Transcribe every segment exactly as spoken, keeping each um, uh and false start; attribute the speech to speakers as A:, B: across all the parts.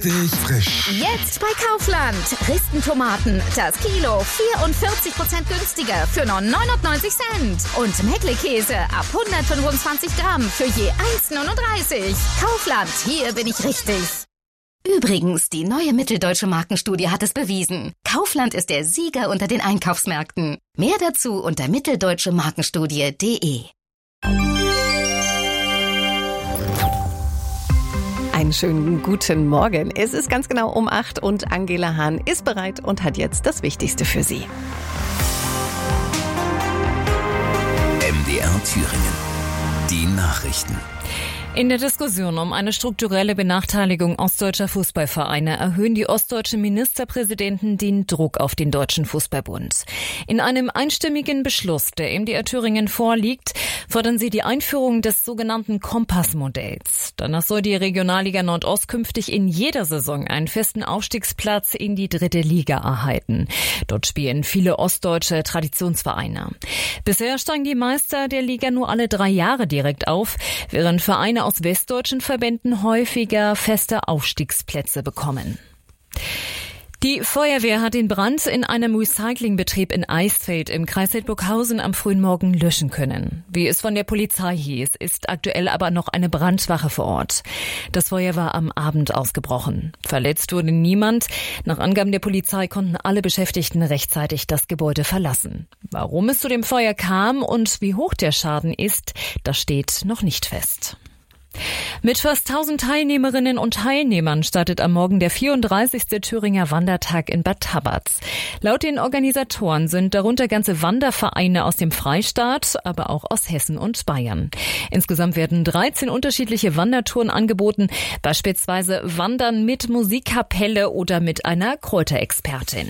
A: richtig frisch.
B: Jetzt bei Kaufland. Ristentomaten, das Kilo vierundvierzig Prozent günstiger für nur neunundneunzig Cent. Und Meckle-Käse ab hundertfünfundzwanzig Gramm für je eins Komma neununddreißig. Kaufland, hier bin ich richtig. Übrigens, die neue Mitteldeutsche Markenstudie hat es bewiesen. Kaufland ist der Sieger unter den Einkaufsmärkten. Mehr dazu unter mitteldeutsche markenstudie punkt de.
C: Einen schönen guten Morgen. Es ist ganz genau um acht und Angela Hahn ist bereit und hat jetzt das Wichtigste für Sie.
D: M D R Thüringen. Die Nachrichten.
E: In der Diskussion um eine strukturelle Benachteiligung ostdeutscher Fußballvereine erhöhen die ostdeutschen Ministerpräsidenten den Druck auf den Deutschen Fußballbund. In einem einstimmigen Beschluss, der M D R Thüringen vorliegt, fordern sie die Einführung des sogenannten Kompassmodells. Danach soll die Regionalliga Nordost künftig in jeder Saison einen festen Aufstiegsplatz in die dritte Liga erhalten. Dort spielen viele ostdeutsche Traditionsvereine. Bisher steigen die Meister der Liga nur alle drei Jahre direkt auf, während Vereine aus westdeutschen Verbänden häufiger feste Aufstiegsplätze bekommen. Die Feuerwehr hat den Brand in einem Recyclingbetrieb in Eisfeld im Kreis Hildburghausen am frühen Morgen löschen können. Wie es von der Polizei hieß, ist aktuell aber noch eine Brandwache vor Ort. Das Feuer war am Abend ausgebrochen. Verletzt wurde niemand. Nach Angaben der Polizei konnten alle Beschäftigten rechtzeitig das Gebäude verlassen. Warum es zu dem Feuer kam und wie hoch der Schaden ist, das steht noch nicht fest. Mit fast tausend Teilnehmerinnen und Teilnehmern startet am Morgen der vierunddreißigste Thüringer Wandertag in Bad Tabatz. Laut den Organisatoren sind darunter ganze Wandervereine aus dem Freistaat, aber auch aus Hessen und Bayern. Insgesamt werden dreizehn unterschiedliche Wandertouren angeboten, beispielsweise Wandern mit Musikkapelle oder mit einer Kräuterexpertin.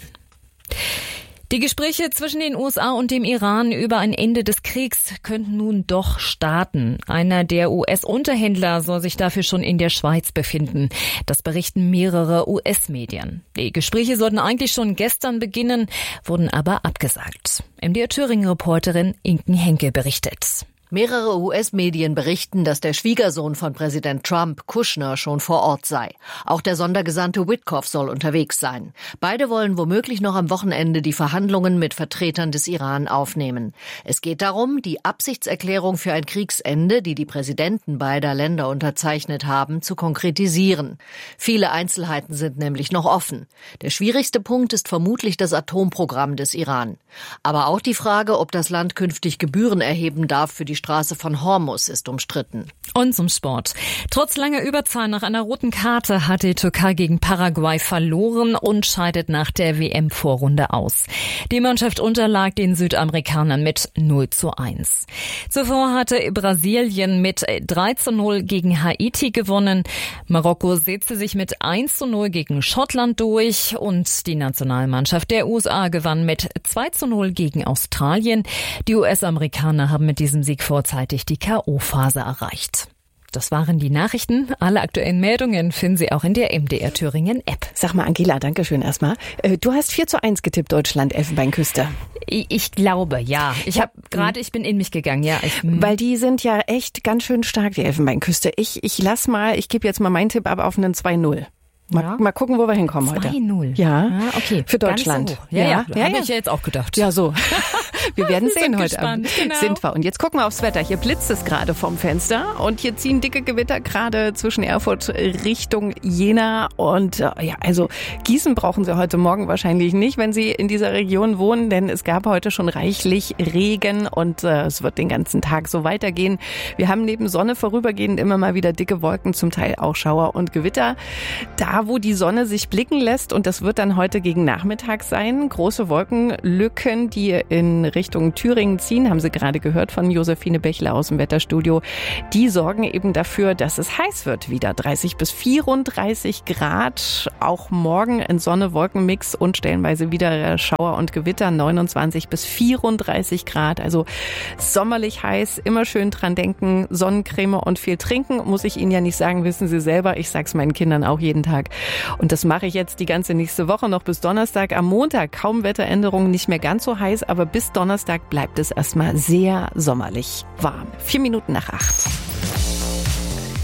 E: Die Gespräche zwischen den U S A und dem Iran über ein Ende des Kriegs könnten nun doch starten. Einer der U S-Unterhändler soll sich dafür schon in der Schweiz befinden. Das berichten mehrere U S-Medien. Die Gespräche sollten eigentlich schon gestern beginnen, wurden aber abgesagt. M D R Thüringen-Reporterin Inken Henke berichtet.
F: Mehrere U S-Medien berichten, dass der Schwiegersohn von Präsident Trump, Kushner, schon vor Ort sei. Auch der Sondergesandte Witkoff soll unterwegs sein. Beide wollen womöglich noch am Wochenende die Verhandlungen mit Vertretern des Iran aufnehmen. Es geht darum, die Absichtserklärung für ein Kriegsende, die die Präsidenten beider Länder unterzeichnet haben, zu konkretisieren. Viele Einzelheiten sind nämlich noch offen. Der schwierigste Punkt ist vermutlich das Atomprogramm des Iran. Aber auch die Frage, ob das Land künftig Gebühren erheben darf für die Straße von Hormuz, ist umstritten.
E: Und zum Sport. Trotz langer Überzahl nach einer roten Karte hat die Türkei gegen Paraguay verloren und scheidet nach der W M-Vorrunde aus. Die Mannschaft unterlag den Südamerikanern mit null zu eins. Zuvor hatte Brasilien mit drei zu null gegen Haiti gewonnen. Marokko setzte sich mit eins zu null gegen Schottland durch und die Nationalmannschaft der U S A gewann mit zwei zu null gegen Australien. Die U S-Amerikaner haben mit diesem Sieg vorzeitig die K O-Phase erreicht. Das waren die Nachrichten. Alle aktuellen Meldungen finden Sie auch in der M D R Thüringen App.
C: Sag mal, Angela, danke schön erstmal. Du hast vier zu eins getippt, Deutschland, Elfenbeinküste.
E: Ich, ich glaube, ja. Ich
C: Ja.
E: habe gerade, ich bin in mich gegangen, ja. Ich,
C: Weil die sind ja echt ganz schön stark, die Elfenbeinküste. Ich, ich lass mal, ich gebe jetzt mal meinen Tipp ab auf einen zwei null. Mal,
E: Ja.
C: mal gucken, wo wir hinkommen heute.
E: zwei null.
C: Ja,
E: Ah, okay.
C: für
E: Gar nicht
C: Deutschland.
E: So hoch. Ja, ja,
C: ja,
E: ja,
C: ja,
E: habe
C: ja.
E: ich ja jetzt auch gedacht.
C: Ja, so. Wir werden
E: Wir
C: sehen
E: sind
C: heute Abend.
E: gespannt, genau.
C: Sind wir. Und jetzt gucken wir aufs Wetter. Hier blitzt es gerade vom Fenster und hier ziehen dicke Gewitter gerade zwischen Erfurt Richtung Jena. Und äh, ja, also Gießen brauchen Sie heute Morgen wahrscheinlich nicht, wenn Sie in dieser Region wohnen, denn es gab heute schon reichlich Regen und äh, es wird den ganzen Tag so weitergehen. Wir haben neben Sonne vorübergehend immer mal wieder dicke Wolken, zum Teil auch Schauer und Gewitter. Da, wo die Sonne sich blicken lässt, und das wird dann heute gegen Nachmittag sein, große Wolkenlücken, die in Richtung Thüringen ziehen, haben Sie gerade gehört von Josephine Bächler aus dem Wetterstudio. Die sorgen eben dafür, dass es heiß wird wieder. dreißig bis vierunddreißig Grad, auch morgen ein Sonne-Wolken-Mix und stellenweise wieder Schauer und Gewitter, neunundzwanzig bis vierunddreißig Grad. Also sommerlich heiß, immer schön dran denken, Sonnencreme und viel trinken. Muss ich Ihnen ja nicht sagen, wissen Sie selber. Ich sag's meinen Kindern auch jeden Tag. Und das mache ich jetzt die ganze nächste Woche noch bis Donnerstag. Am Montag kaum Wetteränderungen, nicht mehr ganz so heiß, aber bis Donnerstag bleibt es erstmal sehr sommerlich warm. Vier Minuten nach acht.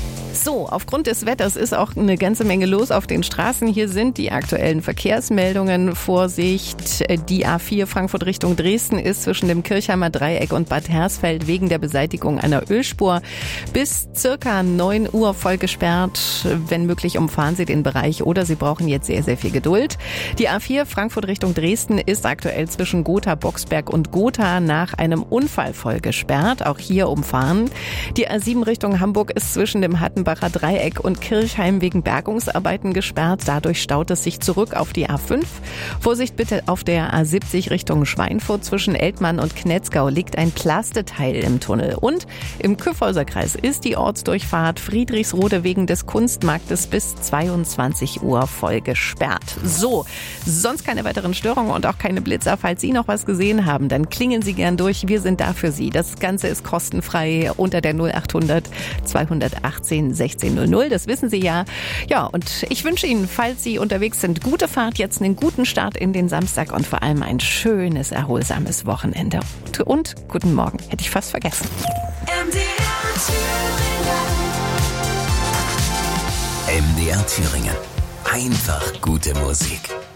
C: So, aufgrund des Wetters ist auch eine ganze Menge los auf den Straßen. Hier sind die aktuellen Verkehrsmeldungen. Vorsicht, die A vier Frankfurt Richtung Dresden ist zwischen dem Kirchheimer Dreieck und Bad Hersfeld wegen der Beseitigung einer Ölspur bis circa neun Uhr voll gesperrt. Wenn möglich, umfahren Sie den Bereich oder Sie brauchen jetzt sehr, sehr viel Geduld. Die A vier Frankfurt Richtung Dresden ist aktuell zwischen Gotha, Boxberg und Gotha nach einem Unfall voll gesperrt. Auch hier umfahren. Die A sieben Richtung Hamburg ist zwischen dem Hattenbacher Dreieck und Kirchheim wegen Bergungsarbeiten gesperrt. Dadurch staut es sich zurück auf die A fünf. Vorsicht bitte auf der A siebzig Richtung Schweinfurt. Zwischen Eltmann und Knetzgau liegt ein Plasteteil im Tunnel. Und im Kyffhäuser Kreis ist die Ortsdurchfahrt Friedrichsrode wegen des Kunstmarktes bis zweiundzwanzig Uhr voll gesperrt. So, sonst keine weiteren Störungen und auch keine Blitzer. Falls Sie noch was gesehen haben, dann klingeln Sie gern durch. Wir sind da für Sie. Das Ganze ist kostenfrei unter der null acht hundert zweihundertachtzehn sechzehn null null. Das wissen Sie ja. Ja, und ich wünsche Ihnen, falls Sie unterwegs sind, gute Fahrt, jetzt einen guten Start in den Samstag und vor allem ein schönes, erholsames Wochenende. Und guten Morgen. Hätte ich fast vergessen.
D: M D R Thüringen. Einfach gute Musik.